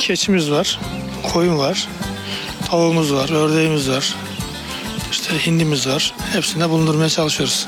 Keçimiz var, koyun var, tavuğumuz var, ördeğimiz var, işte hindimiz var. Hepsini de bulundurmaya çalışıyoruz.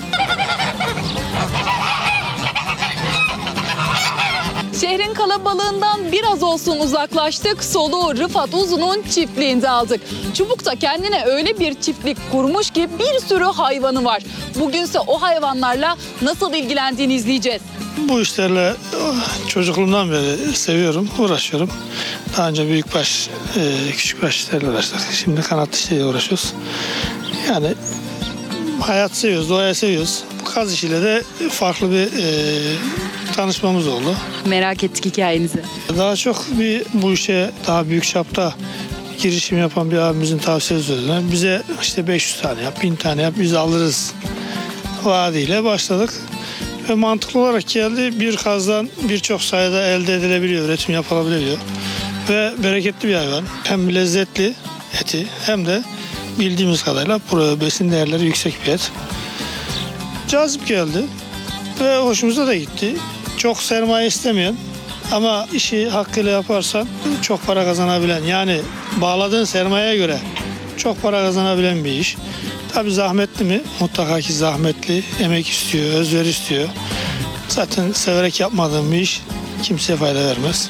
Şehrin kalabalığından biraz olsun uzaklaştık. Soluğu Rıfat Uzun'un çiftliğinde aldık. Çubuk'ta kendine öyle bir çiftlik kurmuş ki bir sürü hayvanı var. Bugünse o hayvanlarla nasıl ilgilendiğini izleyeceğiz. Bu işlerle çocukluğumdan beri seviyorum, uğraşıyorum. Daha önce büyükbaş, küçükbaş işlerle uğraştık. Şimdi kanatlı işlerle uğraşıyoruz. Yani hayat seviyoruz, doğayı seviyoruz. Bu kaz işiyle de farklı bir tanışmamız oldu. Merak ettik hikayenizi. Daha çok bu işe daha büyük çapta girişim yapan bir abimizin tavsiyesi üzerine bize işte 500 tane yap, 1000 tane yap, biz alırız vaadiyle başladık. Ve mantıklı olarak geldi. Bir kazdan birçok sayıda elde edilebiliyor, üretim yapılabiliyor. Ve bereketli bir hayvan. Hem lezzetli eti hem de bildiğimiz kadarıyla besin değerleri yüksek bir et. Cazip geldi ve hoşumuza da gitti. Çok sermaye istemeyen ama işi hakkıyla yaparsan çok para kazanabilen, yani bağladığın sermayeye göre çok para kazanabilen bir iş. Tabii zahmetli mi? Mutlaka ki zahmetli. Emek istiyor, özveri istiyor. Zaten severek yapmadığım bir iş kimseye fayda vermez.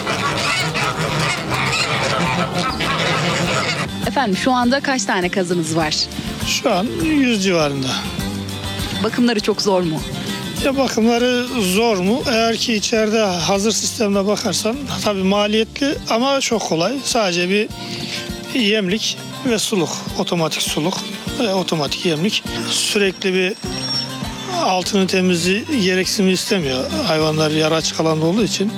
Efendim şu anda kaç tane kazınız var? Şu an 100 civarında. Bakımları çok zor mu? Ya bakımları zor mu? Eğer ki içeride hazır sistemle bakarsan tabii maliyetli ama çok kolay. Sadece bir yemlik ve suluk, otomatik suluk ve otomatik yemlik. Sürekli bir altını temizliği gereksinimi istemiyor. Hayvanlar yarı açık alanda olduğu için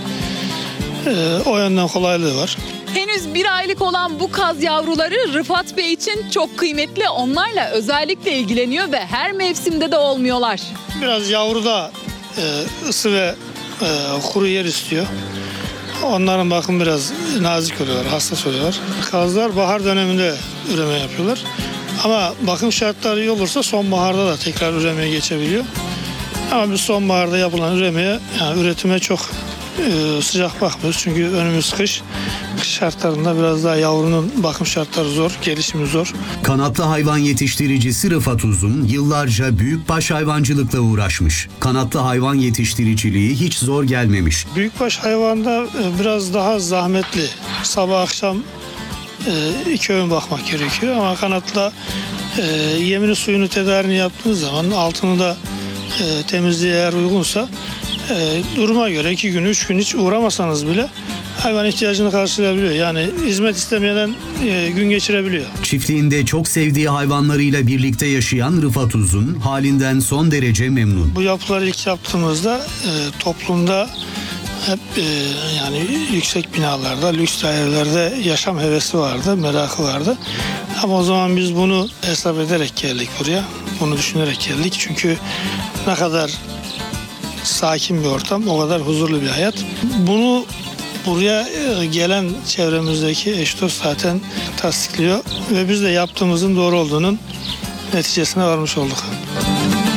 o yönden kolaylığı var. Henüz bir aylık olan bu kaz yavruları Rıfat Bey için çok kıymetli. Onlarla özellikle ilgileniyor ve her mevsimde de olmuyorlar. Biraz yavruda ısı ve kuru yer istiyor. Onların bakım biraz nazik oluyorlar, hassas oluyorlar. Kazlar bahar döneminde üreme yapıyorlar. Ama bakım şartları iyi olursa sonbaharda da tekrar üremeye geçebiliyor. Ama biz sonbaharda yapılan üretime çok sıcak bakmıyoruz. Çünkü önümüz kış. Kış şartlarında biraz daha yavrunun bakım şartları zor, gelişimi zor. Kanatlı hayvan yetiştiricisi Rıfat Uzun yıllarca büyükbaş hayvancılıkla uğraşmış. Kanatlı hayvan yetiştiriciliği hiç zor gelmemiş. Büyükbaş hayvanda biraz daha zahmetli. Sabah akşam 2 öğün bakmak gerekiyor ama kanatla yemini suyunu tedarini yaptığınız zaman altını da temizliğe eğer uygunsa duruma göre 2 gün 3 gün hiç uğramasanız bile hayvan ihtiyacını karşılayabiliyor. Yani hizmet istemeden gün geçirebiliyor. Çiftliğinde çok sevdiği hayvanlarıyla birlikte yaşayan Rıfat Uzun halinden son derece memnun. Bu yapıları ilk yaptığımızda toplumda hep yani yüksek binalarda, lüks dairelerde yaşam hevesi vardı, merakı vardı. Ama o zaman biz bunu hesap ederek geldik buraya. Bunu düşünerek geldik. Çünkü ne kadar sakin bir ortam, o kadar huzurlu bir hayat. Bunu buraya gelen çevremizdeki eş dost zaten tasdikliyor ve biz de yaptığımızın doğru olduğunun neticesine varmış olduk.